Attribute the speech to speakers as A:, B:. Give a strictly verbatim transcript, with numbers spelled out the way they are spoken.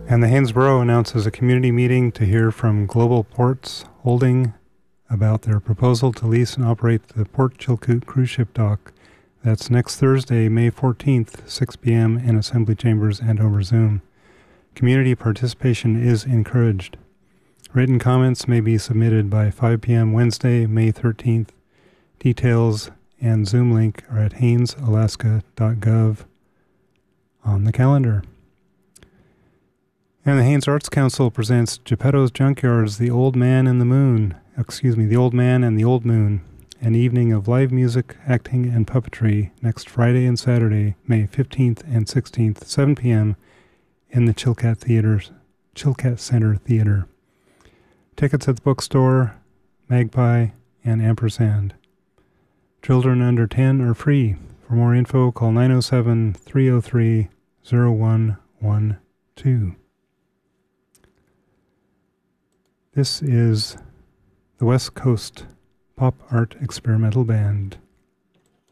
A: And the Haynesboro announces a community meeting to hear from Global Ports Holding about their proposal to lease and operate the Port Chilkoot cruise ship dock. That's next Thursday, May fourteenth, six p.m. in Assembly Chambers and over Zoom. Community participation is encouraged. Written comments may be submitted by five p.m. Wednesday, May thirteenth. Details and Zoom link are at haynes alaska dot gov on the calendar. And the Haines Arts Council presents Geppetto's Junkyard's The Old Man and the Moon, excuse me, The Old Man and the Old Moon, an evening of live music, acting, and puppetry next Friday and Saturday, May fifteenth and sixteenth, seven p.m. in the Chilkat Theater, Chilkat Center Theater. Tickets at the bookstore, Magpie, and Ampersand. Children under ten are free. For more info, call nine oh seven, three oh three, oh one one two. This is the West Coast Pop Art Experimental Band.